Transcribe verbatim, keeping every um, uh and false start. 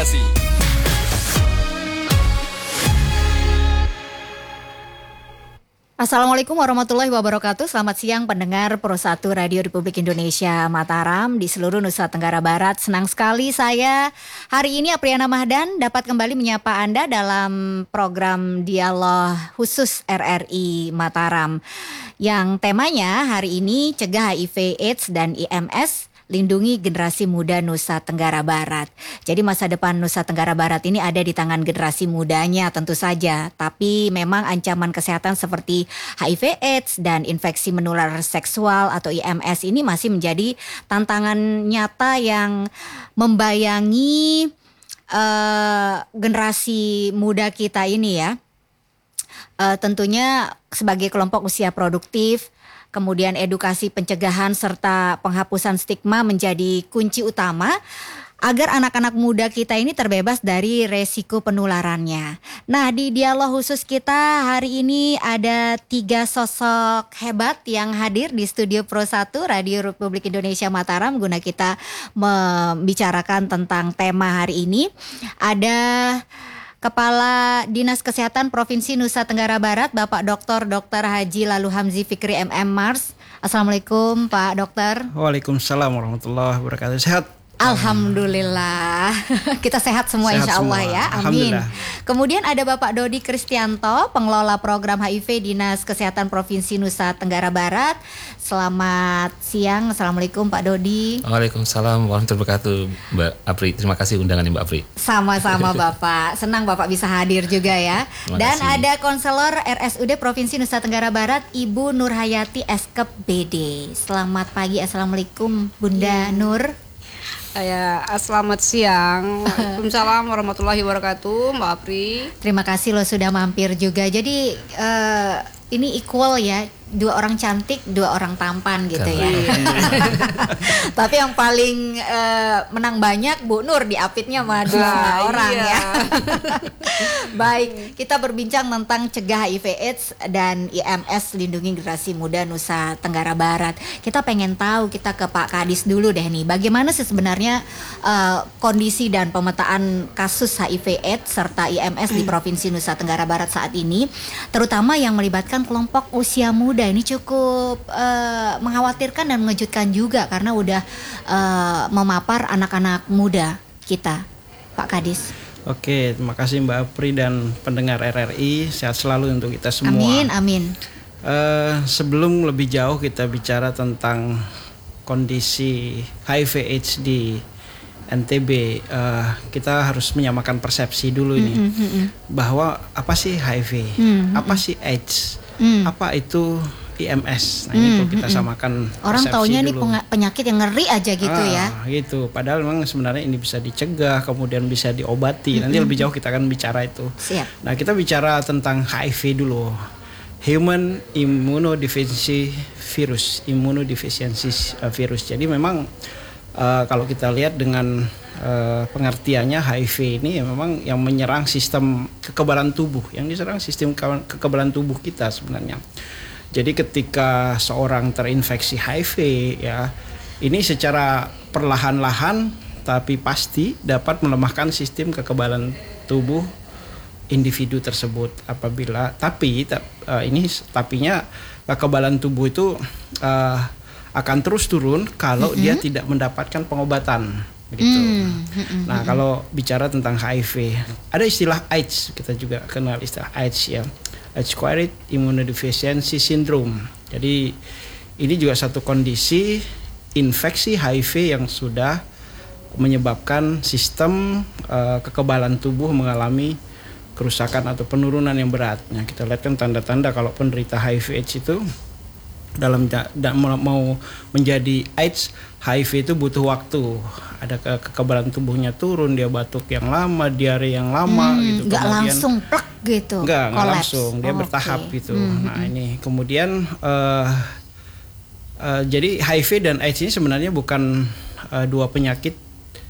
Generasi. Assalamualaikum warahmatullahi wabarakatuh. Selamat siang pendengar Pro satu Radio Republik Indonesia Mataram di seluruh Nusa Tenggara Barat. Senang sekali saya hari ini Apriana Mahdan dapat kembali menyapa Anda dalam program Dialog Khusus R R I Mataram yang temanya hari ini cegah H I V AIDS dan I M S, lindungi generasi muda Nusa Tenggara Barat. Jadi masa depan Nusa Tenggara Barat ini ada di tangan generasi mudanya tentu saja. Tapi memang ancaman kesehatan seperti H I V AIDS dan infeksi menular seksual atau I M S ini masih menjadi tantangan nyata yang membayangi uh, generasi muda kita ini ya. Uh, tentunya sebagai kelompok usia produktif, kemudian edukasi pencegahan serta penghapusan stigma menjadi kunci utama agar anak-anak muda kita ini terbebas dari resiko penularannya. Nah, di dialog khusus kita hari ini ada tiga sosok hebat yang hadir di studio Pro satu Radio Republik Indonesia Mataram guna kita membicarakan tentang tema hari ini. Ada Kepala Dinas Kesehatan Provinsi Nusa Tenggara Barat, Bapak Doktor Doktor Haji Lalu Hamzi Fikri M M Mars. Assalamualaikum Pak Dokter. Waalaikumsalam warahmatullahi wabarakatuh. Sehat? Alhamdulillah. Kita sehat semua sehat insya Allah semua. Ya. Amin. Kemudian ada Bapak Dodi Kristianto, Pengelola Program H I V Dinas Kesehatan Provinsi Nusa Tenggara Barat. Selamat siang. Assalamualaikum Pak Dodi. Waalaikumsalam warahmatullahi wabarakatuh Mbak Apri. Terima kasih undangannya Mbak Apri. Sama-sama Bapak. Senang Bapak bisa hadir juga ya. Terima Dan kasih. ada konselor R S U D Provinsi Nusa Tenggara Barat, Ibu Nurhayati Eskep B D. Selamat pagi. Assalamualaikum Bunda Ya. Nur. Ya, selamat siang. Waalaikumsalam warahmatullahi wabarakatuh, Mbak Apri. Terima kasih lo sudah mampir juga. Jadi uh, ini equal ya, dua orang cantik, dua orang tampan gitu ya. Tapi yang paling uh, menang banyak Bu Nur, diapitnya sama dua Ah, orang iya. ya. Baik, kita berbincang tentang cegah H I V AIDS dan I M S, lindungi generasi muda Nusa Tenggara Barat. Kita pengen tahu, kita ke Pak Kadis dulu deh nih. Bagaimana sih sebenarnya uh, kondisi dan pemetaan kasus H I V AIDS serta I M S di Provinsi Nusa Tenggara Barat saat ini, terutama yang melibatkan kelompok usia muda. Ini cukup uh, mengkhawatirkan dan mengejutkan juga karena udah uh, memapar anak-anak muda kita, Pak Kadis. Oke, terima kasih Mbak Apri dan pendengar R R I. Sehat selalu untuk kita semua. Amin, amin. Uh, sebelum lebih jauh kita bicara tentang kondisi H I V AIDS di N T B, uh, kita harus menyamakan persepsi dulu ini. Mm, mm, mm. Bahwa apa sih H I V? Mm, apa sih AIDS? Mm. Apa itu I M S? Nah, ini Mm, tuh kita mm, mm. samakan Orang persepsi taunya nih dulu. penga- penyakit yang ngeri aja gitu ah, ya. gitu. Padahal memang sebenarnya ini bisa dicegah, kemudian bisa diobati. Nanti Mm-mm. lebih jauh kita akan bicara itu. Siap. Nah, kita bicara tentang H I V dulu. Human Immunodeficiency Virus, Immunodeficiency uh, Virus. Jadi memang uh, kalau kita lihat dengan uh, pengertiannya H I V ini ya memang yang menyerang sistem kekebalan tubuh, yang diserang sistem ke- kekebalan tubuh kita sebenarnya. Jadi ketika seorang terinfeksi H I V ya, ini secara perlahan-lahan tapi pasti dapat melemahkan sistem kekebalan tubuh individu tersebut apabila tapi ta, uh, ini tapinya kekebalan tubuh itu uh, akan terus turun kalau mm-hmm. dia tidak mendapatkan pengobatan begitu. Mm-hmm. Nah, kalau bicara tentang H I V, ada istilah AIDS, kita juga kenal istilah AIDS ya. Acquired Immunodeficiency Syndrome. Jadi ini juga satu kondisi infeksi H I V yang sudah menyebabkan sistem uh, kekebalan tubuh mengalami kerusakan atau penurunan yang berat. Nah, kita lihat kan tanda-tanda kalau penderita H I V AIDS itu dalam da, da, mau menjadi AIDS, H I V itu butuh waktu. Ada ke, kekebalan tubuhnya turun, dia batuk yang lama, diare yang lama Hmm, gitu. nggak Kemudian langsung plek gitu. Enggak, enggak collapse. langsung, dia Oh, bertahap oke. gitu. Hmm, Nah, hmm. ini kemudian uh, uh, jadi H I V dan AIDS ini sebenarnya bukan uh, dua penyakit